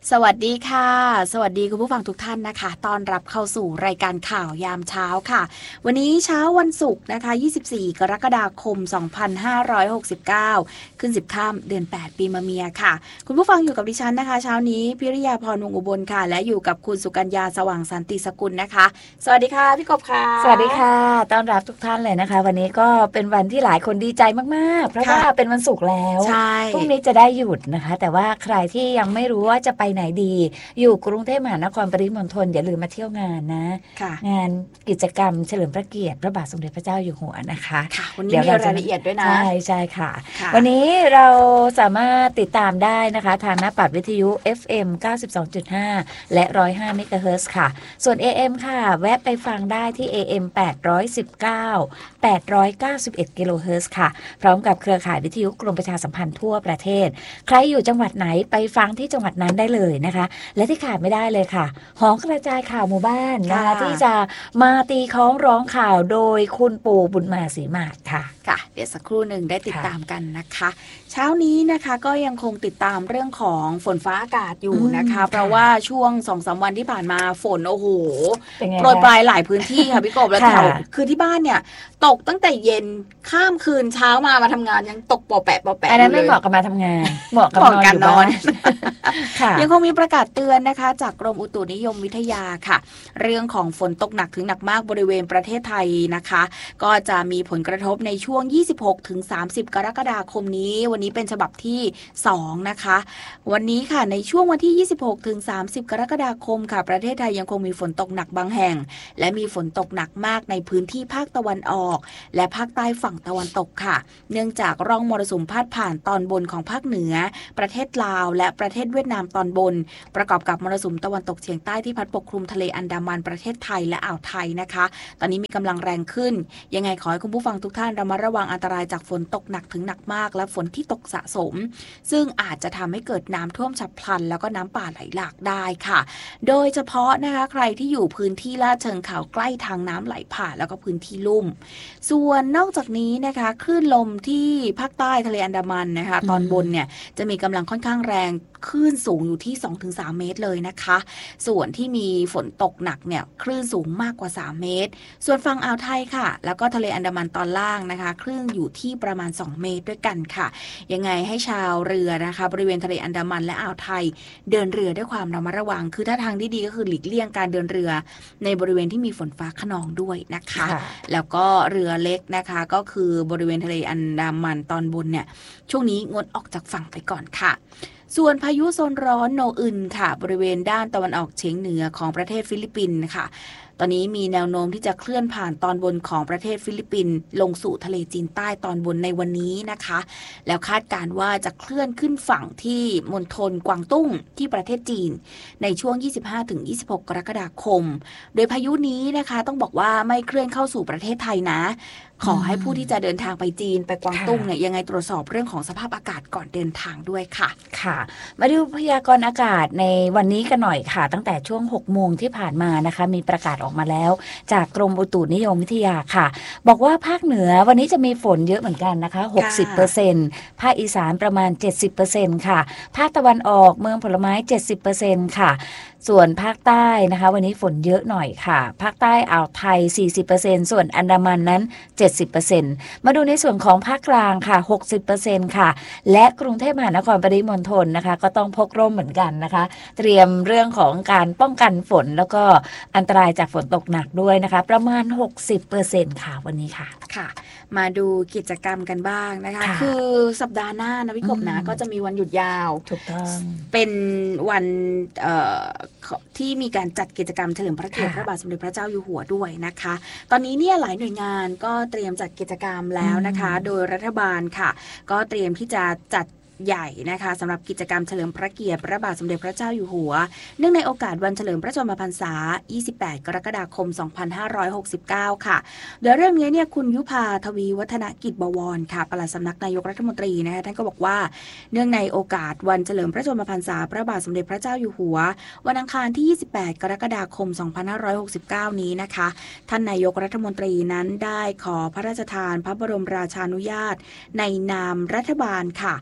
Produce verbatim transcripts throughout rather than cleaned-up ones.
สวัสดีค่ะสวัสดีคุณผู้ฟังทุกท่านนะคะต้อนรับเข้าสู่รายการข่าวยามเช้าค่ะวันนี้เช้าวันศุกร์นะคะยี่สิบสี่กรกฎาคมสองพันห้าร้อยหกสิบเก้าขึ้นสิบค่ำเดือนแปดปีมะเมียค่ะคุณผู้ฟังอยู่กับดิฉันนะคะเช้านี้พิริยาพรวงศ์อุบลค่ะและอยู่กับคุณสุกัญญาสว่างสันติสกุลนะคะสวัสดีค่ะพี่กบค่ะสวัสดีค่ะต้อนรับทุกท่านเลยนะคะวันนี้ก็เป็นวันที่หลายคนดีใจมากๆเพราะว่าเป็นวันศุกร์แล้วใช่พรุ่งนี้จะได้หยุดนะคะแต่ว่าใครที่ยังไม่รู้ว่าจะไปไหนดีอยู่กรุงเทพมหานครปริมณฑลอย่าลืมมาเที่ยวงานนะงานกิจกรรมเฉลิมพระเกียรติพระบาทสมเด็จพระเจ้าอยู่หัวนะคะค่ะวันนี้มีรายละเอียดด้วยนะใช่ใช่ค่ะวันนี้เราสามารถติดตามได้นะคะทางหน้าปัดวิทยุ เอฟ เอ็ม เก้าสิบสองจุดห้า และ หนึ่งร้อยห้า เมกะเฮิรตซ์ค่ะส่วน เอ เอ็ม ค่ะแวะไปฟังได้ที่ เอ เอ็ม แปดร้อยสิบเก้า แปดร้อยเก้าสิบเอ็ด กิโลเฮิรตซ์ค่ะพร้อมกับเครือข่ายวิทยุกรมประชาสัมพันธ์ทั่วประเทศใครอยู่จังหวัดไหนไปฟังที่จังหวัดนั้นได้เลยนะคะและที่ขาดไม่ได้เลยค่ะหอกระจายข่าวหมู่บ้านนะคะที่จะมาตีคล้องร้องข่าวโดยคุณปู่บุญมาศรีมาศค่ะค่ะเดี๋ยวสักครู่หนึ่งได้ติดตามกันนะคะเช้านี้นะคะก็ยังคงติดตามเรื่องของฝนฟ้าอากาศอยู่นะคะเพราะว่าช่วง สองสาม วันที่ผ่านมาฝนโอ้โหโปรยปลายหลายพื้นที่ค่ะพี่กบแล้วแถวคือที่บ้านเนี่ยตกตั้งแต่เย็นข้ามคืนเช้ามามาทำงานยังตกปอแปะปอแปะอันนั้นไม่เหมาะกับมาทำงานเหมาะกับการนอนยังคงมีประกาศเตือนนะคะจากกรมอุตุนิยมวิทยาค่ะเรื่องของฝนตกหนักถึงหนักมากบริเวณประเทศไทยนะคะก็จะมีผลกระทบในช่วงยี่สิบหกถึงสามสิบ กรกฎาคมนี้วันนี้เป็นฉบับที่สองนะคะวันนี้ค่ะในช่วงวันที่ยี่สิบหกถึงสามสิบ กรกฎาคมค่ะประเทศไทยยังคงมีฝนตกหนักบางแห่งและมีฝนตกหนักมากในพื้นที่ภาคตะวันออกและภาคใต้ฝั่งตะวันตกค่ะเนื่องจากร่องมรสุมพาดผ่านตอนบนของภาคเหนือประเทศลาวและประเทศเวียดนามตอนบนประกอบกับมรสุมตะวันตกเฉียงใต้ที่พัดปกคลุมทะเลอันดามันประเทศไทยและอ่าวไทยนะคะตอนนี้มีกำลังแรงขึ้นยังไงขอให้คุณผู้ฟังทุกท่านระมัดระวังอันตรายจากฝนตกหนักถึงหนักมากและฝนที่ตกสะสมซึ่งอาจจะทำให้เกิดน้ำท่วมฉับพลันแล้วก็น้ำป่าไหลหลากได้ค่ะโดยเฉพาะนะคะใครที่อยู่พื้นที่ลาดเชิงเขาใกล้ทางน้ำไหลผ่านแล้วก็พื้นที่ลุ่มส่วนนอกจากนี้นะคะคลื่นลมที่ภาคใต้ทะเลอันดามันนะคะตอนบนเนี่ยจะมีกำลังค่อนข้างแรงคลื่นสูงอยู่ที่ สองถึงสาม เมตรเลยนะคะส่วนที่มีฝนตกหนักเนี่ยคลื่นสูงมากกว่าสามเมตรส่วนฝั่งอ่าวไทยค่ะแล้วก็ทะเลอันดามันตอนล่างนะคะคลื่นอยู่ที่ประมาณสองเมตรด้วยกันค่ะยังไงให้ชาวเรือนะคะบริเวณทะเลอันดามันและอ่าวไทยเดินเรือด้วยความระมัดระวังคือถ้าทางที่ดีก็คือหลีกเลี่ยงการเดินเรือในบริเวณที่มีฝนฟ้าคะนองด้วยนะคะแล้วก็เรือเล็กนะคะก็คือบริเวณทะเลอันดามันตอนบนเนี่ยช่วงนี้งดออกจากฝั่งไปก่อนค่ะส่วนพายุโซนร้อนโนอึนค่ะบริเวณด้านตะวันออกเฉียงเหนือของประเทศฟิลิปปินส์ค่ะตอนนี้มีแนวโน้มที่จะเคลื่อนผ่านตอนบนของประเทศฟิลิปปินส์ลงสู่ทะเลจีนใต้ตอนบนในวันนี้นะคะแล้วคาดการณ์ว่าจะเคลื่อนขึ้นฝั่งที่มณฑลกวางตุ้งที่ประเทศจีนในช่วง ยี่สิบห้าถึงยี่สิบหก กรกฎาคมโดยพายุนี้นะคะต้องบอกว่าไม่เคลื่อนเข้าสู่ประเทศไทยนะขอให้ผู้ที่จะเดินทางไปจีนไปกวางตุ้งเนี่ยยังไงตรวจสอบเรื่องของสภาพอากาศก่อนเดินทางด้วยค่ะค่ะมาดูพยากรณ์อากาศในวันนี้กันหน่อยค่ะตั้งแต่ช่วงหกโมงที่ผ่านมานะคะมีประกาศออกมาแล้วจากกรมอุตุนิยมวิทยาค่ะบอกว่าภาคเหนือวันนี้จะมีฝนเยอะเหมือนกันนะคะ หกสิบเปอร์เซ็นต์ ภาคอีสานประมาณ เจ็ดสิบเปอร์เซ็นต์ ค่ะภาคตะวันออกเมืองผลไม้ เจ็ดสิบเปอร์เซ็นต์ ค่ะส่วนภาคใต้นะคะวันนี้ฝนเยอะหน่อยค่ะภาคใต้อ่าวไทย สี่สิบเปอร์เซ็นต์ ส่วนอันดามันนั้น เจ็ดสิบเปอร์เซ็นต์ มาดูในส่วนของภาคกลางค่ะ หกสิบเปอร์เซ็นต์ ค่ะและกรุงเทพมหานครปริมณฑลนะคะก็ต้องพกร่มเหมือนกันนะคะเตรียมเรื่องของการป้องกันฝนแล้วก็อันตรายจากฝนตกหนักด้วยนะคะประมาณ หกสิบเปอร์เซ็นต์ ค่ะวันนี้ค่ะค่ะมาดูกิจกรรมกันบ้างนะคะคือสัปดาห์หน้านะพี่กบนะก็จะมีวันหยุดยาวถูกต้องเป็นวันที่มีการจัดกิจกรรมเฉลิมพระเกียรติพระบาทสมเด็จพระเจ้าอยู่หัวด้วยนะคะตอนนี้เนี่ยหลายหน่วยงานก็เตรียมจัดกิจกรรมแล้วนะคะโดยรัฐบาลค่ะก็เตรียมที่จะจัด ใหญ่นะคะสำหรับกิจกรรมเฉลิมพระเกียรติพระบาทสมเด็จพระเจ้าอยู่หัวเนื่องในโอกาสวันเฉลิมพระชนมพรรษายี่สิบแปดกรกฎาคมสองพันห้าร้อยหกสิบเก้าค่ะโดยเรื่องนี้เนี่ยคุณยุพาทวีวัฒนกิจบวรค่ะปลัดสำนักนายกรัฐมนตรีนะคะท่านก็บอกว่าเนื่องในโอกาสวันเฉลิมพระชนมพรรษาพระบาทสมเด็จพระเจ้าอยู่หัววันอังคารที่ยี่สิบแปดกรกฎาคมสองพันห้าร้อยหกสิบเก้านี้นะคะท่านนายกรัฐมนตรีนั้นได้ขอพระราชทานพระบรมราชานุญาตในนามรัฐบาลค่ะจัด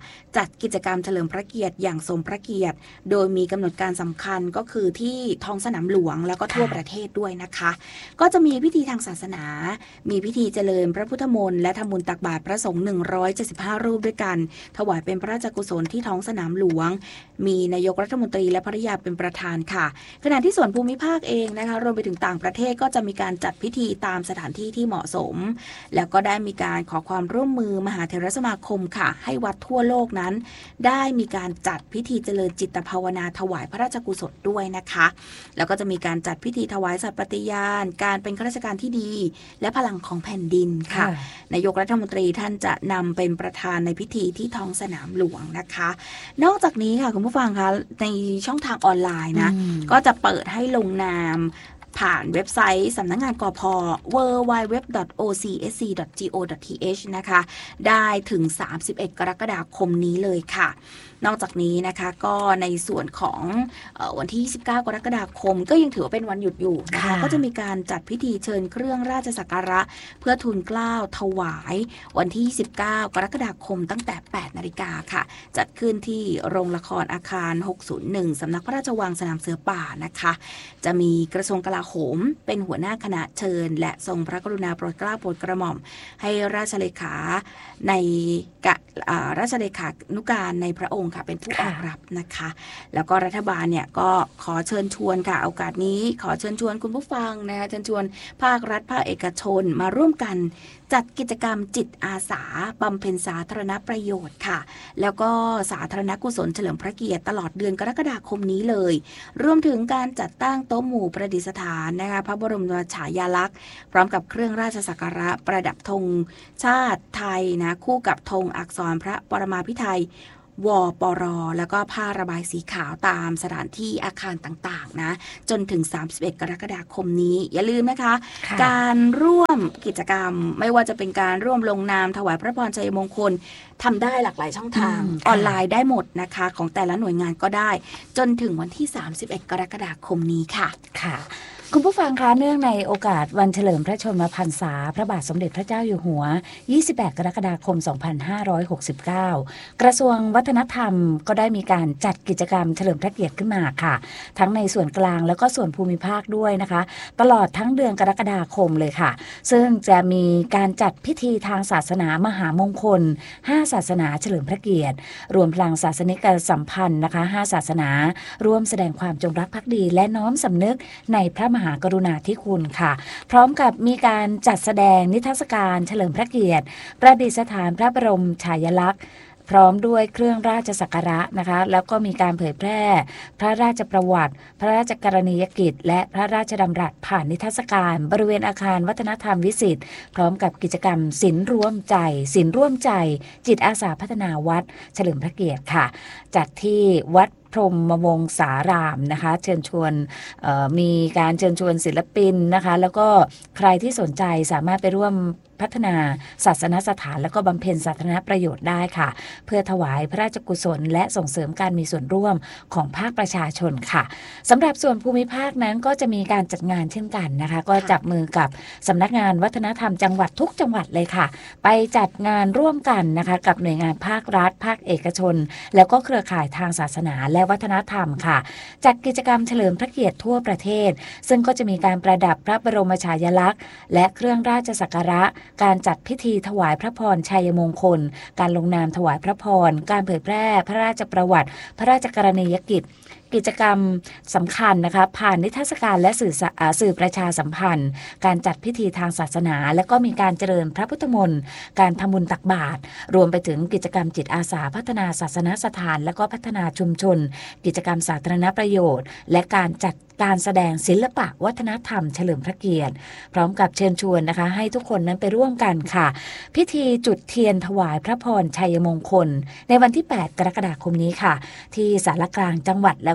จัดกิจกรรมเฉลิมพระเกียรติอย่างสมพระเกียรติโดยมีกำหนดการสำคัญก็คือที่ท้องสนามหลวงแล้วก็ทั่วประเทศด้วยนะคะก็จะมีพิธีทางศาสนามีพิธีเจริญพระพุทธมนต์และทำบุญตักบาตรพระสงฆ์หนึ่งร้อยเจ็ดสิบห้ารูปด้วยกันถวายเป็นพระราชกุศลที่ท้องสนามหลวงมีนายกรัฐมนตรีและภริยาเป็นประธานค่ะขณะที่ส่วนภูมิภาคเองนะคะรวมไปถึงต่างประเทศก็จะมีการจัดพิธีตามสถานที่ที่เหมาะสมแล้วก็ได้มีการขอความร่วมมือมหาเถรสมาคมค่ะให้วัดทั่วโลกนั้นได้มีการจัดพิธีเจริญจิตภาวนาถวายพระราชกุศลด้วยนะคะแล้วก็จะมีการจัดพิธีถวายสัตย์ปฏิญาณการเป็นข้าราชการที่ดีและพลังของแผ่นดินค่ะนายกรัฐมนตรีท่านจะนำเป็นประธานในพิธีที่ท้องสนามหลวงนะคะนอกจากนี้ค่ะคุณผู้ฟังคะในช่องทางออนไลน์นะก็จะเปิดให้ลงนามผ่านเว็บไซต์สำนักงานกพ ดับเบิลยู ดับเบิลยู ดับเบิลยู ดอท โอ ซี เอส ซี ดอท จี โอ ดอท ที เอช นะคะได้ถึงสามสิบเอ็ดกรกฎาคมนี้เลยค่ะนอกจากนี้นะคะก็ในส่วนของเอ่อวันที่ยี่สิบเก้ากรกฎาคมก็ยังถือว่าเป็นวันหยุดอยู่นะคะก็จะมีการจัดพิธีเชิญเครื่องราชสักการะเพื่อทูลเกล้าถวายวันที่ยี่สิบเก้ากรกฎาคมตั้งแต่แปดนาฬิกาค่ะจัดขึ้นที่โรงละครอาคารหกศูนย์หนึ่งสำนักพระราชวังสนามเสือป่านะคะจะมีกระทรวงกลาโหมเป็นหัวหน้าคณะเชิญและทรงพระกรุณาโปรดเกล้าโปรดกระหม่อมให้ราชเลขาในราชเลขานุการในพระองค์ค่ะเป็นผู้ออกรับนะคะแล้วก็รัฐบาลเนี่ยก็ขอเชิญชวนค่ะโอกาสนี้ขอเชิญชวนคุณผู้ฟังนะคะเชิญชวนภาครัฐภาคเอกชนมาร่วมกันจัดกิจกรรมจิตอาสาบำเพ็ญสาธารณประโยชน์ค่ะแล้วก็สาธารณกุศลเฉลิมพระเกียรติตลอดเดือนกรกฎาคมนี้เลยรวมถึงการจัดตั้งโต๊ะหมู่ประดิษฐานนะคะพระบรมฉายาลักษณ์พร้อมกับเครื่องราชสักการะประดับธงชาติไทยนะคู่กับธงอักษรพระปรมาภิไธยวปรแล้วก็ผ้าระบายสีขาวตามสถานที่อาคารต่างๆนะจนถึงสามสิบเอ็ดกรกฎาคมนี้อย่าลืมนะคะการร่วมกิจกรรมไม่ว่าจะเป็นการร่วมลงนามถวายพระพรชัยมงคลทำได้หลากหลายช่องทางออนไลน์ได้หมดนะคะของแต่ละหน่วยงานก็ได้จนถึงวันที่สามสิบเอ็ดกรกฎาคมนี้ค่ะค่ะคุณผู้ฟังคะเนื่องในโอกาสวันเฉลิมพระชนมพรรษาพระบาทสมเด็จพระเจ้าอยู่หัวยี่สิบแปดกรกฎาคมสองพันห้าร้อยหกสิบเก้ากระทรวงวัฒนธรรมก็ได้มีการจัดกิจกรรมเฉลิมพระเกียรติขึ้นมาค่ะทั้งในส่วนกลางแล้วก็ส่วนภูมิภาคด้วยนะคะตลอดทั้งเดือนกรกฎาคมเลยค่ะซึ่งจะมีการจัดพิธีทางศาสนามหามงคลห้าศาสนาเฉลิมพระเกียรติรวมพลังศาสนิกสัมพันธ์นะคะห้าศาสนาร่วมแสดงความจงรักภักดีและน้อมสำนึกในพระมหากรุณาธิคุณค่ะพร้อมกับมีการจัดแสดงนิทรรศการเฉลิมพระเกียรติประดิษฐานพระบรมฉายาลักษณ์พร้อมด้วยเครื่องราชสักการะนะคะแล้วก็มีการเผยแพร่พระราชประวัติพระราชกรณียกิจและพระราชดำรัสผ่านนิทรรศการบริเวณอาคารวัฒนธรรมวิสิตพร้อมกับกิจกรรมศิลร่วมใจศิลร่วมใจจิตอาสาพัฒนาวัดเฉลิมพระเกียรติค่ะจัดที่วัดพรหมวงศารามนะคะเชิญชวนมีการเชิญชวนศิลปินนะคะแล้วก็ใครที่สนใจสามารถไปร่วมพัฒนาศาสนสถานแล้วก็บำเพ็ญสาธารณประโยชน์ได้ค่ะเพื่อถวายพระราชกุศลและส่งเสริมการมีส่วนร่วมของภาคประชาชนค่ะสำหรับส่วนภูมิภาคนั้นก็จะมีการจัดงานเช่นกันนะคะก็จับมือกับสำนักงานวัฒนธรรมจังหวัดทุกจังหวัดเลยค่ะไปจัดงานร่วมกันนะคะกับหน่วยงานภาครัฐภาคเอกชนแล้วก็เครือข่ายทางศาสนาและวัฒนธรรมค่ะจัดกิจกรรมเฉลิมพระเกียรติทั่วประเทศซึ่งก็จะมีการประดับพระบรมฉายาลักษณ์และเครื่องราชสักการะการจัดพิธีถวายพระพรชัยมงคลการลงนามถวายพระพรการเผยแพร่พระราชประวัติพระราชกรณียกิจกิจกรรมสำคัญนะคะผ่านนิทรรศการและสื่อสื่อประชาสัมพันธ์การจัดพิธีทางศาสนาและก็มีการเจริญพระพุทธมนต์การทำบุญตักบาตรรวมไปถึงกิจกรรมจิตอาสาพัฒนาศาสนสถานและก็พัฒนาชุมชนกิจกรรมสาธารณประโยชน์และการจัดการแสดงศิลปะวัฒนธรรมเฉลิมพระเกียรติพร้อมกับเชิญชวนนะคะให้ทุกคนนั้นไปร่วมกันค่ะพิธีจุดเทียนถวายพระพรชัยมงคลในวันที่แปดกรกฎาคมนี้ค่ะที่ศาลากลางจังหวัดแล้ว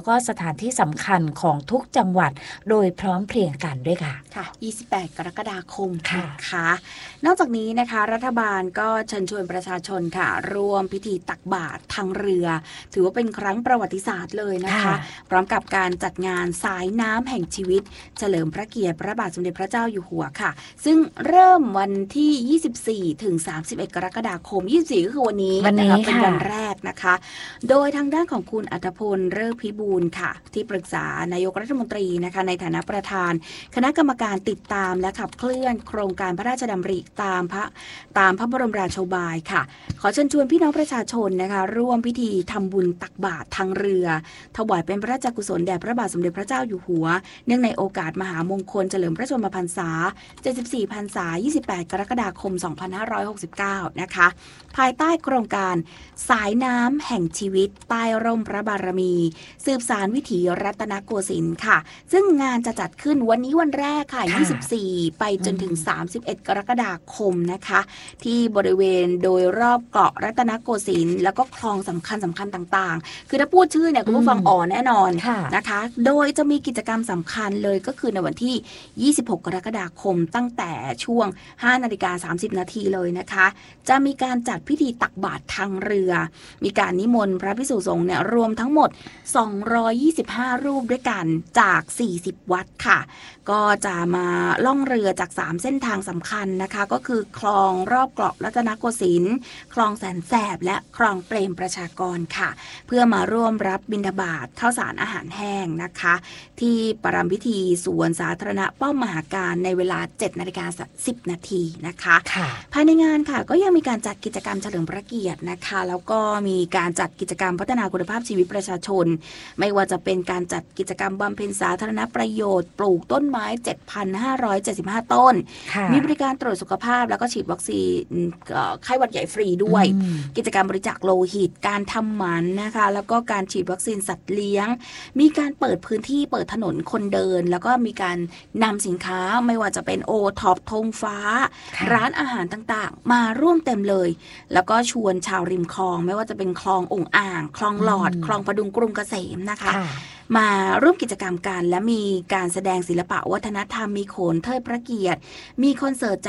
แล้วก็สถานที่สำคัญของทุกจังหวัดโดยพร้อมเพรียงกันด้วยค่ะค่ะยี่สิบแปดกรกฎาคมค่ะนอกจากนี้นะคะรัฐบาลก็เชิญชวนประชาชนค่ะร่วมพิธีตักบาตรทางเรือถือว่าเป็นครั้งประวัติศาสตร์เลยนะคะพร้อมกับการจัดงานสายน้ำแห่งชีวิตเฉลิมพระเกียรติพระบาทสมเด็จพระเจ้าอยู่หัวค่ะซึ่งเริ่มวันที่ยี่สิบสี่ถึงสามสิบเอ็ดกรกฎาคมยี่สิบสี่ก็คือวันนี้นะคะเป็นวันแรกนะคะโดยทางด้านของคุณอัฏฐพลฤกษ์พิบูลค่ะที่ปรึกษานายกรัฐมนตรีนะคะในฐานะประธานคณะกรรมการติดตามและขับเคลื่อนโครงการพระราชดำริตามพระตามพระบรมราโชบายค่ะขอเชิญชวนพี่น้องประชาชนนะคะร่วมพิธีทำบุญตักบาตรทางเรือถวายเป็นพระราชกุศลแด่พระบาทสมเด็จพระเจ้าอยู่หัวเนื่องในโอกาสมหามงคลเฉลิมพระชนมพรรษาเจ็ดสิบสี่พรรษายี่สิบแปดกรกฎาคมสองพันห้าร้อยหกสิบเก้านะคะภายใต้โครงการสายน้ำแห่งชีวิตใต้ร่มพระบารมีสืบสานวิถีรัตนโกสินทร์ค่ะซึ่งงานจะจัดขึ้นวันนี้วันแรกค่ะยี่สิบสี่ไปจนถึงสามสิบเอ็ดกรกฎาคมนะคะที่บริเวณโดยรอบเกาะรัตนโกสินทร์แล้วก็คลองสำคัญสำคัญต่างๆคือถ้าพูดชื่อเนี่ยคุณผู้ฟังอ่อนแน่นอนนะคะโดยจะมีกิจกรรมสำคัญเลยก็คือในวันที่ยี่สิบหกกรกฎาคมตั้งแต่ช่วงห้านาฬิกาสามสิบนาทีเลยนะคะจะมีการจัดพิธีตักบาตรทางเรือมีการนิมนต์พระภิกษุสงฆ์เนี่ยรวมทั้งหมดสองร้อยยี่สิบห้ารูปด้วยกันจากสี่สิบวัดค่ะก็จะมาล่องเรือจากสามเส้นทางสำคัญนะคะก็คือคลองรอบเกาะรัตนโกสินทร์คลองแสนแสบและคลองเปรมประชากรค่ะเพื่อมาร่วมรับบิณฑบาตข้าวสารอาหารแห้งนะคะที่ปรำพิธีสวนสาธารณะป้อมมหาการในเวลา เจ็ดนาฬิกาสิบนาทีนะคะภายในงานค่ะก็ยังมีการจัดกิจกรรมเฉลิมพระเกียรตินะคะแล้วก็มีการจัดกิจกรรมพัฒนาคุณภาพชีวิตประชาชนไม่ว่าจะเป็นการจัดกิจกรรมบำเพ็ญสาธารณประโยชน์ปลูกต้นไม้ เจ็ดพันห้าร้อยเจ็ดสิบห้า ต้นมีบริการตรวจสุขภาพแล้วก็ฉีดวัคซีนไข้หวัดใหญ่ฟรีด้วยกิจกรรมบริจาคโลหิตการทำหมันนะคะแล้วก็การฉีดวัคซีนสัตว์เลี้ยงมีการเปิดพื้นที่เปิดถนนคนเดินแล้วก็มีการนำสินค้าไม่ว่าจะเป็นโอท็อปธงฟ้าร้านอาหารต่างๆมาร่วมเต็มเลยแล้วก็ชวนชาวริมคลองไม่ว่าจะเป็นคลององอ่างคลองหลอดคลองพดุงกรุงเกษมนะคะมาร่วมกิจกรรมกันและมีการแสดงศิลปะวัฒนธรรมมีโขนเทิดพระเกียรติมีคอนเสิร์ต